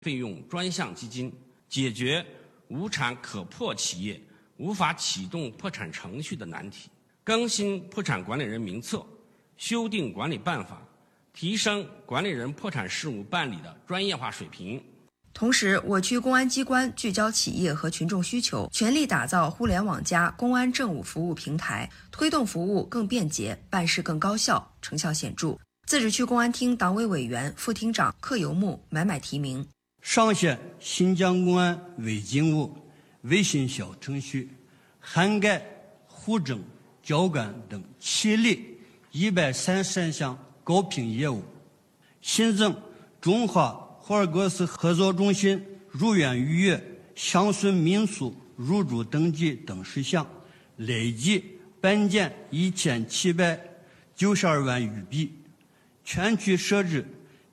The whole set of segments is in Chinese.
费用专项基金，解决无产可破企业无法启动破产程序的难题，更新破产管理人名册，修订管理办法，提升管理人破产事务办理的专业化水平。 同时，我区公安机关聚焦企业和群众需求，全力打造互联网加公安政务服务平台，推动服务更便捷，办事更高效，成效显著。自治区公安厅党委委员、副厅长柯游木买提名。 上线新疆公安微警务微信小程序，涵盖户政、交管等7类133项高频业务，新增中华霍尔果斯合作中心入园预约、乡村民宿入住登记等事项，累计办件1792万余笔。全区设置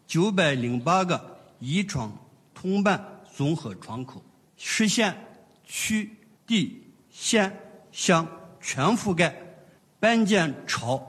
908个一窗通办综合窗口，实现区、地、县、乡全覆盖，办件超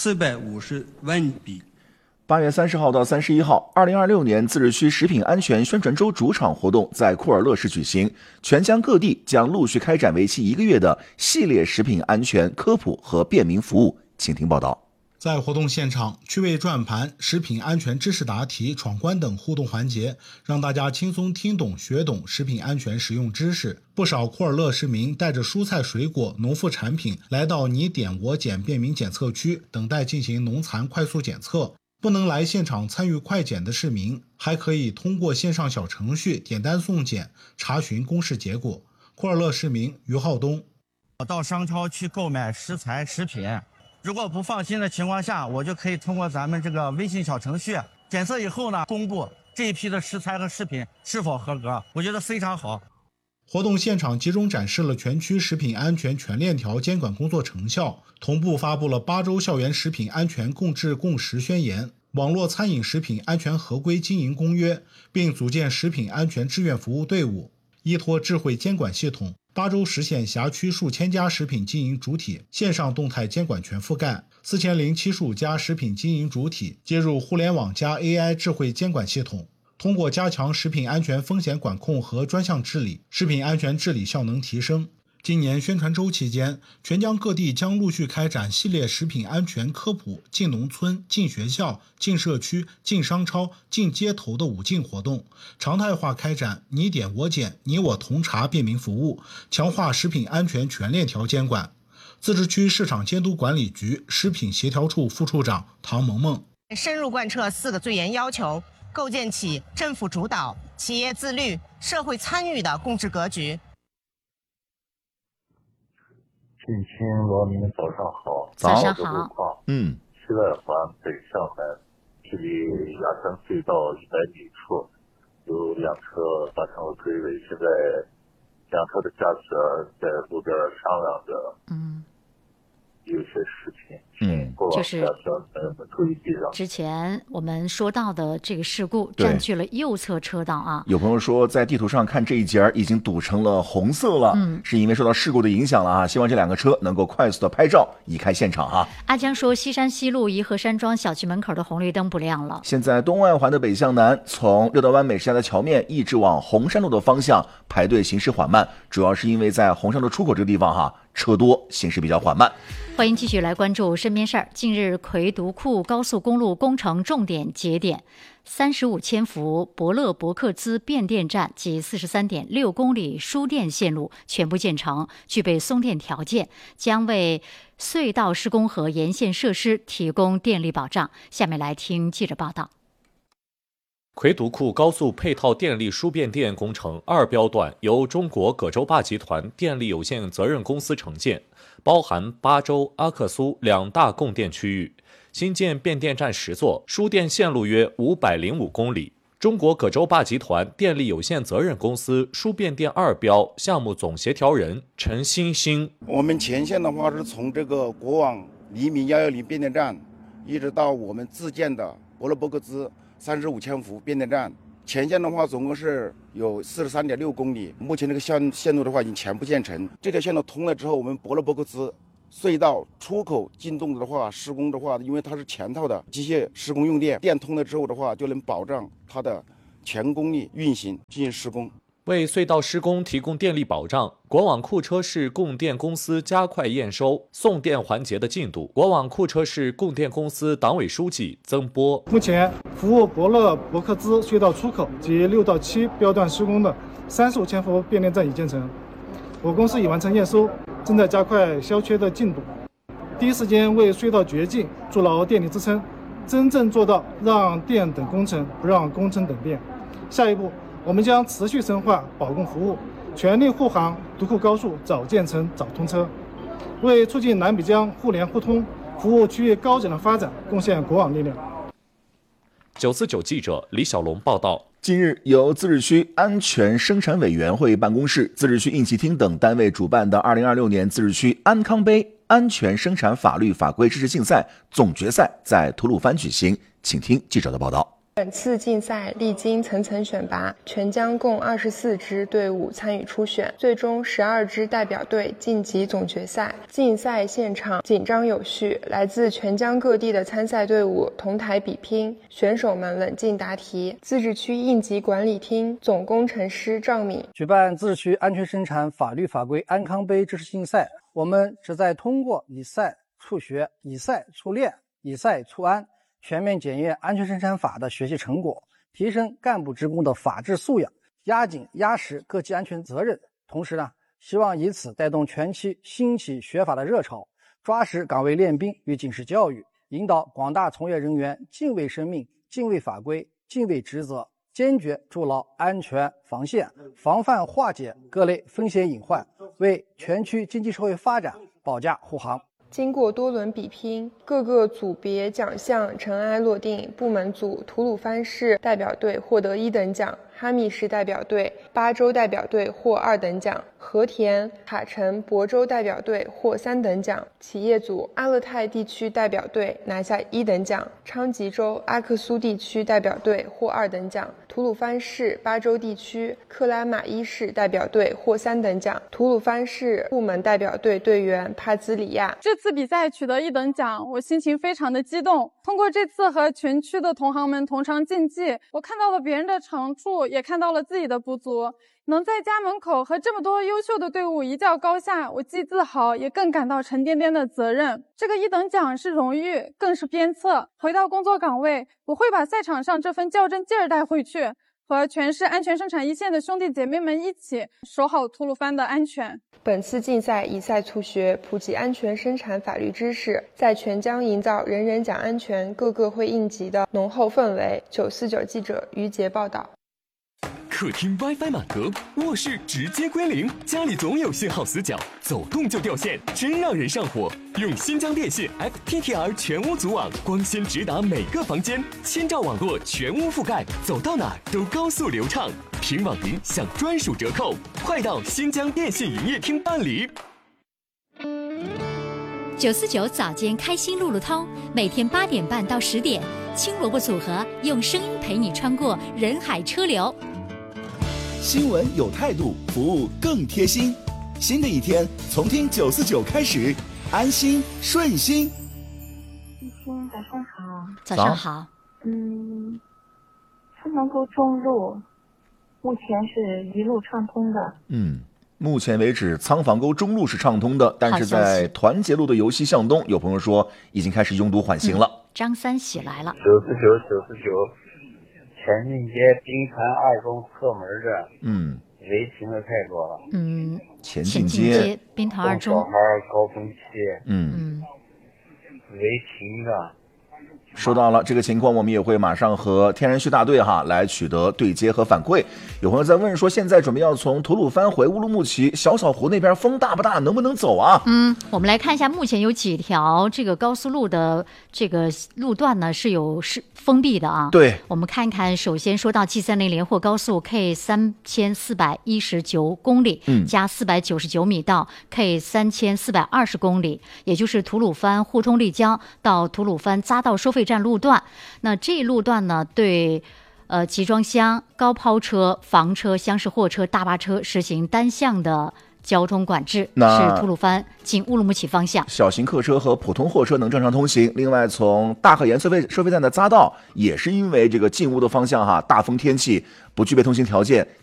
450万笔。 8月30号到31号，2026年自治区食品安全宣传周主场活动在库尔勒市举行，全疆各地将陆续开展为期1个月的系列食品安全科普和便民服务。请听报道。 在活动现场，趣味转盘、食品安全知识答题、闯关等互动环节，让大家轻松听懂、学懂食品安全实用知识。不少库尔勒市民带着蔬菜、水果、农副产品来到你点我检便民检测区，等待进行农残快速检测。不能来现场参与快检的市民，还可以通过线上小程序点单送检，查询公示结果。库尔勒市民于浩东： 我到商超去购买食材、食品，如果不放心的情况下，我就可以通过咱们这个微信小程序检测以后呢，公布这一批的食材和食品是否合格，我觉得非常好。 活动现场集中展示了全区食品安全全链条监管工作成效，同步发布了8周校园食品安全共治共识宣言、网络餐饮食品安全合规经营公约，并组建食品安全志愿服务队伍，依托智慧监管系统，8周实现辖区数千家食品经营主体线上动态监管全覆盖，4075家食品经营主体接入互联网加 AI 智慧监管系统。通过加强食品安全风险管控和专项治理，食品安全治理效能提升。今年宣传周期间，全疆各地将陆续开展系列食品安全科普、进农村、进学校、进社区、进商超、进街头的5进活动，常态化开展你点我检、你我同查便民服务，强化食品安全全链条监管。自治区市场监督管理局食品协调处副处长唐萌萌： 深入贯彻4个最严要求，构建起政府主导、企业自律、社会参与的共治格局。 亲罗民早上好。 早上好。 西外环北上环，距离雅山隧道100米处有2车发生了追尾，现在2车的驾驶在路边商量着，有些事情。 就是之前我们说到的这个事故占据了右侧车道啊。 有朋友说在地图上看这一节已经堵成了红色了，是因为受到事故的影响了啊。希望这2个车能够快速的拍照移开现场啊。 阿江说西山西路颐和山庄小区门口的红绿灯不亮了。 现在东外环的北向南，从六道湾美食家的桥面一直往红山路的方向排队行驶缓慢，主要是因为在红山路出口这个地方车多，行驶比较缓慢。 欢迎继续来关注身边事儿。近日，魁独库高速公路工程重点节点35千伏伯勒伯克兹变电站及43.6公里输电线路全部建成，具备送电条件，将为隧道施工和沿线设施提供电力保障。下面来听记者报道。 魁独库高速配套电力输变电工程2标段由中国葛洲坝集团电力有限责任公司承建，包含巴州、阿克苏2大供电区域，新建变电站10座，输电线路约505公里。中国葛洲坝集团电力有限责任公司输变电2标项目总协调人陈新兴： 我们前线的话是从这个国网黎明110变电站，一直到我们自建的伯勒伯克兹35千伏变电站，前线的话总共是有43.6公里。目前这个线路的话已经全部建成。这条线路通了之后，我们伯勒伯克兹隧道出口进洞的话，施工的话，因为它是全套的机械施工用电，电通了之后的话，就能保障它的全功率运行进行施工。 为隧道施工提供电力保障，国网库车市供电公司加快验收送电环节的进度。国网库车市供电公司党委书记曾波： 目前服务伯乐伯克兹隧道出口及6到7标段施工的35千伏变电站已建成，我公司已完成验收，正在加快消缺的进度，第一时间为隧道掘进筑牢电力支撑，真正做到让电等工程，不让工程等电。下一步，我们将持续深化保供服务，全力护航独库高速早建成早通车，为促进南北疆互联互通、服务区域高质量发展贡献国网力量。 949记者李小龙报道。 近日，由自治区安全生产委员会办公室、自治区应急厅等单位主办的2026年自治区安康杯安全生产法律法规知识竞赛总决赛在吐鲁番举行，请听记者的报道。 本次竞赛历经层层选拔，全疆共24支队伍参与初选，最终12支代表队晋级总决赛。竞赛现场紧张有序，来自全疆各地的参赛队伍同台比拼，选手们冷静答题。自治区应急管理厅总工程师赵敏： 举办自治区安全生产法律法规安康杯知识竞赛，我们旨在通过以赛促学、以赛促练、以赛促安，全面检验安全生产法的学习成果，提升干部职工的法治素养，压紧压实各级安全责任。同时呢，希望以此带动全区兴起学法的热潮，抓实岗位练兵与警示教育，引导广大从业人员敬畏生命、敬畏法规、敬畏职责，坚决筑牢安全防线，防范化解各类风险隐患，为全区经济社会发展保驾护航。 经过多轮比拼，各个组别奖项尘埃落定。部门组吐鲁番市代表队获得1等奖，哈密市代表队、巴州代表队获2等奖，和田、塔城、亳州代表队获3等奖。企业组阿勒泰地区代表队拿下1等奖，昌吉州阿克苏地区代表队获2等奖，吐鲁番市巴州地区克拉玛依市代表队获3等奖。吐鲁番市部门代表队队员帕兹里亚： 这次比赛取得1等奖，我心情非常的激动。通过这次和全区的同行们同场竞技，我看到了别人的长处，也看到了自己的不足。能在家门口和这么多优秀的队伍一较高下，我既自豪也更感到沉甸甸的责任。这个1等奖是荣誉，更是鞭策。回到工作岗位，我会把赛场上这份较真劲儿带回去，和全市安全生产一线的兄弟姐妹们一起守好吐鲁番的安全。 本次竞赛以赛促学，普及安全生产法律知识，在全疆营造人人讲安全、个个会应急的浓厚氛围。949记者于杰报道。 客厅 WiFi 满格，卧室直接归零，家里总有信号死角，走动就掉线，真让人上火。用新疆电信 FTTR 全屋组网，光纤直达每个房间，1000兆网络全屋覆盖，走到哪儿都高速流畅。凭网银享专属折扣，快到新疆电信营业厅办理。 949早间开心路路通，每天8点半到10点，青萝卜组合用声音陪你穿过人海车流。 新闻有态度，服务更贴心。新的一天，从听949开始，安心顺心。 早上好。 早上好。 苍房沟中路目前是一路畅通的。 目前为止，苍房沟中路是畅通的，但是在团结路的由西向东，有朋友说已经开始拥堵缓行了。 张三喜来了。 949，前进街滨川2中侧门这，违停的太多了。 前进街滨团2中小孩高峰期，违停的。 收到了这个情况，我们也会马上和天然气大队来取得对接和反馈。有朋友在问说，现在准备要从吐鲁番回乌鲁木齐小草湖那边，风大不大，能不能走啊？ 我们来看一下，目前有几条这个高速路的这个路段呢是封闭的啊。 对， 我们看一看，首先说到 G30连霍高速 K3419公里，加499米到 K3420公里，也就是吐鲁番互通丽江到吐鲁番匝道收费站路段。那这一路段呢，对集装箱、高抛车、房车、厢式货车、大巴车实行单向的交通管制， 那是吐鲁番进乌鲁木齐方向。 小型客车和普通货车能正常通行。另外，从大河沿收费站的匝道也是因为这个进乌的方向大风天气不具备通行条件，